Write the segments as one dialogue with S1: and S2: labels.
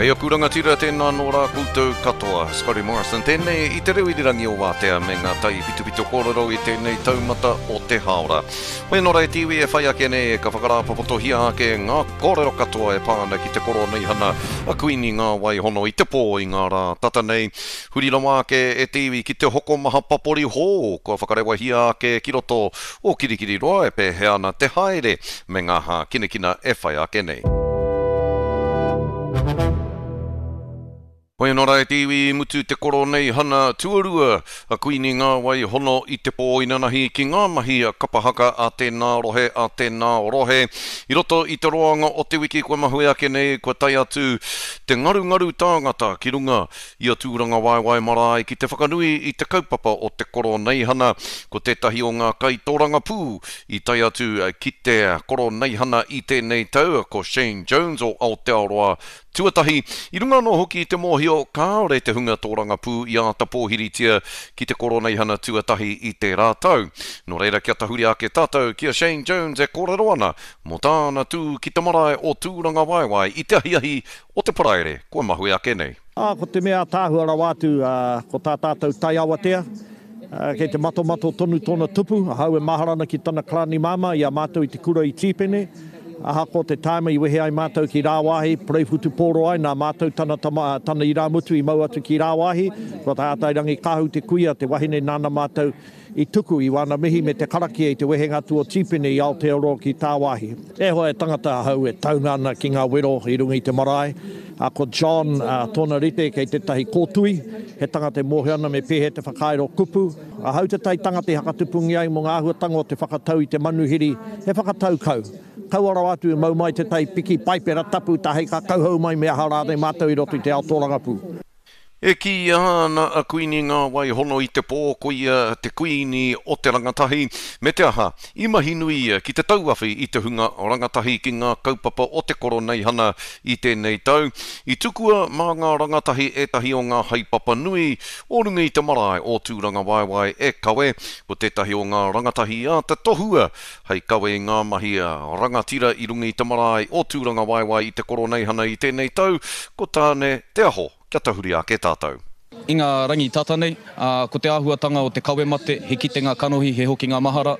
S1: Kei o kuranga tira tēnā nō rā koutou katoa, Scotty Morrison tēnei I te reo irirangi o Wātea me ngā tai pitu kōrero I tēnei taumata o te haora. Hoi nō rai tiwi e whai ake nei ka whakarāpapotohia ake ngā kōrero katoa e pāna ki te koro nei hana a kuini ngā waihono I te pō I ngā rā tata nei. Hurirawa ake e tiwi ki te hoko maha papori hō, kua whakarewahia ake ki roto o kirikiri roa e pēhea ana te haere me ngā hā kinekina e whai ake nei. Hoi anō rai tiwi mutu te koro nei hana tuarua a kuini ngā wai hono I te pō inanahi ki ngā mahi a kapahaka a tēnā rohe a tēnā rohe. I roto I te roanga o te wiki kua mahui ake nei kua tai atu te ngaru tāngata ki runga I a tūranga waiwai marae ki te whakanui I te kaupapa o te koro nei hana ko tētahi o ngā kai tōranga pū I tai atu ki te koro nei hana I tēnei tau ko Shane Jones o Aotearoa tuatahi. I runga no hoki te mōhio kāore te hunga tōranga pū I āta pōhiritia ki te koro nei hana tuatahi I te rātau. No reira kia tahuri ake tātou kia Shane Jones e kōrero ana mo tāna tū ki te marae o tūranga waiwai I te ahiahi o te paraere. Kua mahui ake nei.
S2: Ko te mea tāhua rawatu ko tā tātou tai awatea. Kei te mato tonu tōna tupu, hau e maharana ki tāna klani mama I a mātou I te kura I tīpene. Aha ko te taima I wehe ai mātou ki rāwahi, preifutu pōro ai, nā mātou tana I rāmutu I mau atu ki rāwahi, ko tā ātairangi kāhu te kuia, te wahine nāna mātou I tuku I wana mihi me te karaki I te wehengatu o tīpene I Aotearoa ki Tāwahi. E hoa e tangata hau e tauna ana ki ngā wero I runga I te marae. Ko John tōna rite kei te tahi kōtui, he tangata e mōhe ana me pēhe te whakaero kupu. Hau te tai tangata I hakatupungi ai mo ngā ahuatanga o te whakatau I te manuhiri, he whakatau kau. Kau ara atu e mau mai te tai piki paipera tapu ta hei ka kauhau mai me aha rāne mātou I roto I te Aotearoa pū.
S1: E ki ana a kuini ngā wai hono I te pō kuia te kuini o te rangatahi me te aha I mahi nui ki te tauwhawhi I te hunga o rangatahi ki ngā kaupapa o te koro nei hana I tēnei tau. I tukua mā ngā rangatahi e tahi o ngā haipapa nui o runga I te marae o tūranga waiwai e kawe ko tētahi o ngā rangatahi a te tohua hei kawe ngā mahi rangatira I runga I te marae o tūranga waiwai I te koro nei hana I tēnei tau ko tāne te aho. Kia tahuri ake tātou.
S3: I ngā rangi tāta nei, ko te āhuatanga o te kawe mate, he kitenga kanohi, he hoki ngā mahara,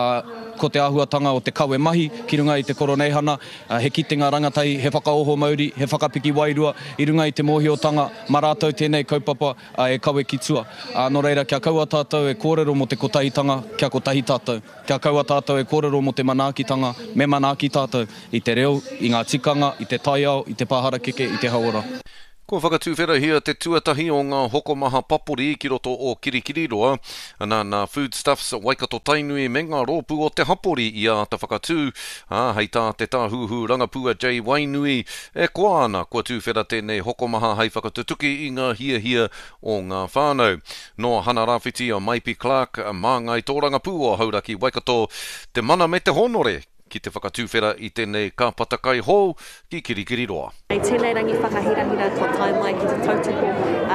S3: ko te āhuatanga o te kawe mahi, ki runga I te koro nei hana, he kitenga rangatahi, he whakaoho mauri, he whakapiki wairua, I runga I te mōhiotanga, marātou tēnei kaupapa e kawe ki tua. No reira, kia kaua tātou e kōrero mo te kotahitanga, kia kotahi tātou. Kia kaua tātou e kōrero mo te manaakitanga, me manaaki tātou, I te reo, I ngā tikanga, I te taiao, I te pāhara keke, I te hauora.
S1: Ko whakatūwhera hia te tuatahi o ngā hokomaha papuri ki roto o Kirikiriroa, nā Foodstuffs Waikato Tainui me ngā rōpū o te hapori I a te whakatū, hei tā te tāhuhu rangapua J. Wainui, e koa ana kua tūwhera tēnei hokomaha hei whakatutuki I ngā hia o ngā whānau. No hana rāwhiti a Maipi Clark, māngai tō rangapū o Hauraki Waikato, te mana me te honore, ki te whakatūwhera I tēnei kāpatakai hou ki Kirikiriroa.
S4: Tēnei rangi whakahirahira ko tai mai ki te tautoko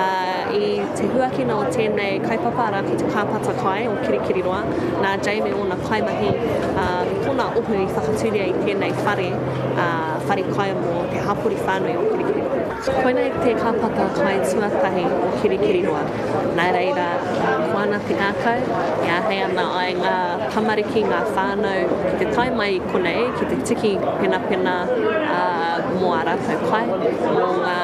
S4: I te huakina o tēnei kaipapara ki te kāpatakai o Kirikiriroa. Nā Jamie o nā kaimahi tōna ohu I whakatūria I tēnei whare kai mo te hapori whānui o Kirikiriroa. Koina I te kāpatakai tuatahi o Kirikiriroa. Nā reira, koana te ākau, ia hei ana ai ngā tamariki, ngā whānau ki te tai mai konei, ki te tiki pena mō a rātou kai, mō ngā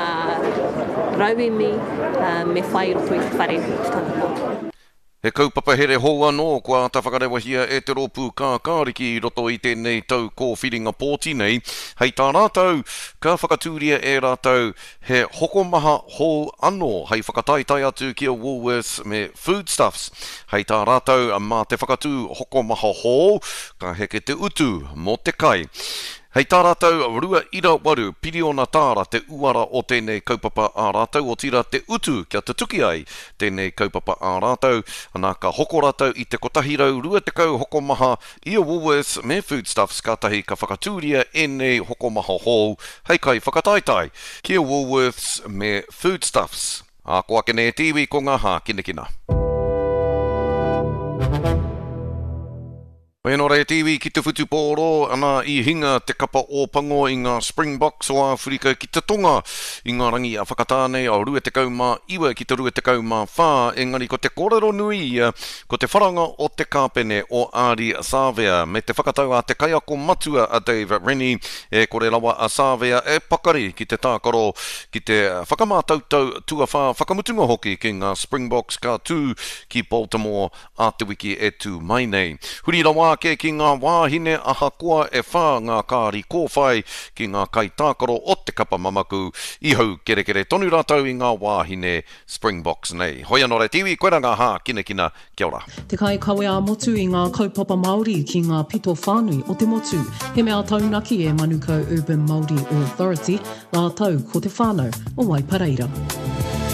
S4: rauimi me whai roto I te whare tana pō.
S1: He kaupapa here hou anō kua ta whakarewahia e te rōpū kākāriki I roto I tēnei tau kōwhiringa pōti nei. Hei tā rātou, ka whakatūria e rātou he hokomaha hou anō hei whakataitai atu ki a Woolworths me Foodstuffs. Hei tā rātou, mā te whakatū hokomaha hou, ka heke te utu mō te kai. Hei tā rātou, rua ira waru, piriona tāra te uara o tēnei kaupapa ā rātou, o tira te utu kia te tuki ai tēnei kaupapa ā rātou, anā ka hoko rātou I te kotahirau, rua te kau hokomaha I a Woolworths me Foodstuffs, kātahi ka whakatūria e nei hokomaha hou, hei kai whakataitai, ki a Woolworths me Foodstuffs. Ko ake ne tiwi ko ngā hā kinekina. Weno Rei TV ki te whutupōro, ana I hinga te kapa o pango I ngā Springboks o Afrika ki te tonga I ngā rangi a whakatānei a rua te kauma iwa ki te rua te kauma whā, engari ko te kōrero nui ko te wharanga o te kāpene o Ari Sāvea, me te whakatau a te kaiako matua a David Rennie, e kore lawa a Sāvea e pakari ki te tākaro, ki te whakamātautau tua whā whakamutunga hoki ki ngā Springboks ka tū ki Baltimore a te wiki e tū mai nei. Huri rawa ke ki ngā wāhine ahakoa e whā ngā kāri kōwhai ki ngā kaitākaro o te kapa mamaku I hau kere tonu rātau I ngā wāhine Springboks nei. Hoi anō Rei TV, koe ranga hā, kina, kia ora.
S5: Te kai kawe a motu I ngā kaupapa Māori ki ngā pito whānui o te motu. He mea taunaki e Manukau Urban Māori Authority, ngā tau ko te whānau o Waipareira.